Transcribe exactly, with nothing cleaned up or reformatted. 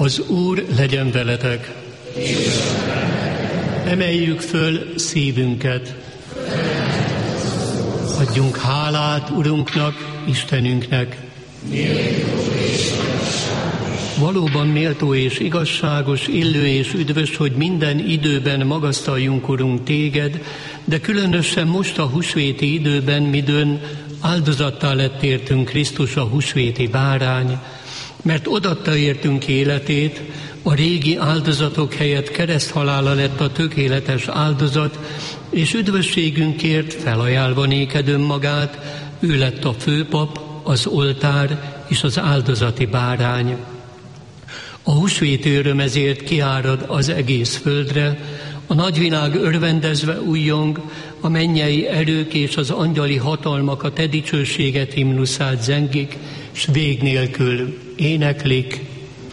Az Úr legyen veletek! Emeljük föl szívünket! Adjunk hálát Urunknak, Istenünknek! Valóban méltó és igazságos, illő és üdvös, hogy minden időben magasztaljunk, Urunk, Téged, de különösen most a húsvéti időben, midőn áldozattá lett értünk Krisztus, a húsvéti bárány, mert odatta értünk életét, a régi áldozatok helyett kereszthalála lett a tökéletes áldozat, és üdvösségünkért felajánlva néked önmagát, ő lett a főpap, az oltár és az áldozati bárány. A húsvéti öröm ezért kiárad az egész földre, a nagyvilág örvendezve újjong, a mennyei erők és az angyali hatalmak a te dicsőséget himnuszát zengik, s vég nélkül éneklik.